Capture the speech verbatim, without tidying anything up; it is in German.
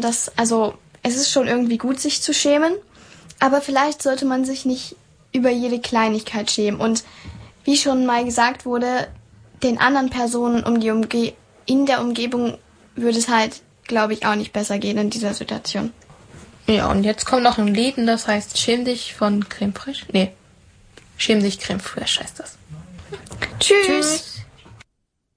dass, also es ist schon irgendwie gut, sich zu schämen, aber vielleicht sollte man sich nicht über jede Kleinigkeit schämen. Und wie schon mal gesagt wurde, den anderen Personen um die Umge- in der Umgebung würde es halt, glaube ich, auch nicht besser gehen in dieser Situation. Ja, und jetzt kommt noch ein Lied, und das heißt Schäm dich von Creme Fraiche. Nee, Schäm dich Creme Fraiche heißt das. Tschüss! Tschüss.